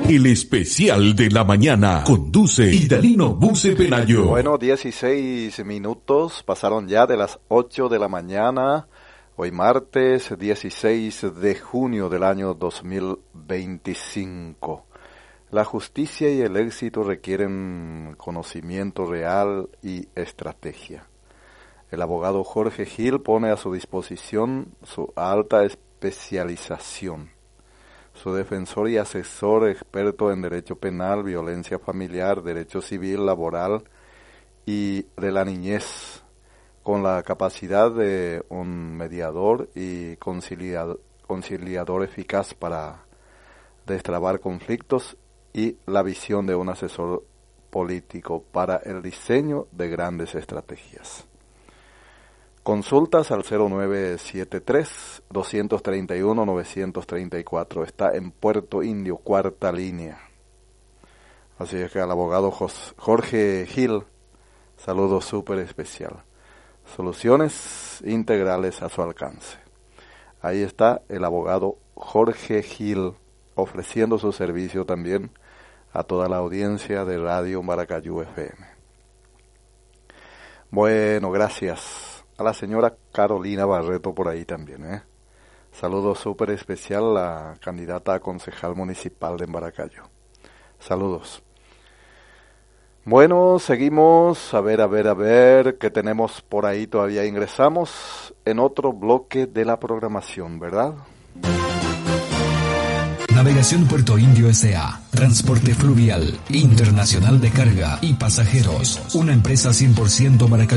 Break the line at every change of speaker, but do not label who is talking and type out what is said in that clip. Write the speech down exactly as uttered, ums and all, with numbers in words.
El especial de la mañana conduce Idalino Buce Pelayo.
Bueno, dieciséis minutos pasaron ya de las ocho de la mañana. Hoy martes dieciséis de junio del año dos mil veinticinco. La justicia y el éxito requieren conocimiento real y estrategia. El abogado Jorge Gil pone a su disposición su alta especialización. Su defensor y asesor experto en derecho penal, violencia familiar, derecho civil, laboral y de la niñez, con la capacidad de un mediador y conciliador, conciliador eficaz para destrabar conflictos y la visión de un asesor político para el diseño de grandes estrategias. Consultas al cero nueve siete tres, dos tres uno, nueve tres cuatro. Está en Puerto Indio, cuarta línea. Así es que al abogado Jorge Gil, saludo súper especial. Soluciones integrales a su alcance. Ahí está el abogado Jorge Gil ofreciendo su servicio también a toda la audiencia de Radio Maracayú F M. Bueno, gracias. A la señora Carolina Barreto por ahí también, ¿eh? Saludo súper especial a la candidata a concejal municipal de Maracayú. Saludos. Bueno, seguimos. A ver, a ver, a ver, ¿qué tenemos por ahí? Todavía ingresamos en otro bloque de la programación, ¿verdad?
Navegación Puerto Indio S A Transporte fluvial, internacional de carga y pasajeros. Una empresa cien por ciento Maracayú.